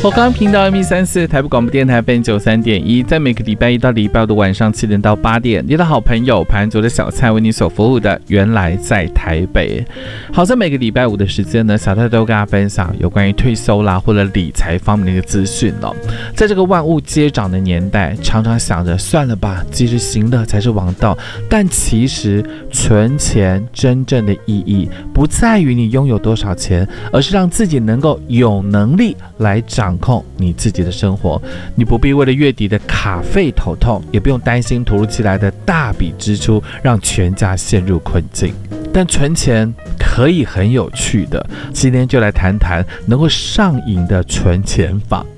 我刚频道 M134 台北广播电台 FM93.1，在每个礼拜一到礼拜五的晚上7点到8点，你的好朋友盘左的小蔡为你所服务的原来在台北。好，在每个礼拜五的时间呢，小蔡都跟大家分享有关于退休啦或者理财方面的一个资讯哦。在这个万物皆涨的年代，常常想着算了吧，及时行乐才是王道。但其实存钱真正的意义不在于你拥有多少钱，而是让自己能够有能力来掌控你自己的生活。你不必为了月底的卡费头痛，也不用担心突如其来的大笔支出让全家陷入困境。但存钱可以很有趣的，今天就来谈谈能够上瘾的存钱法。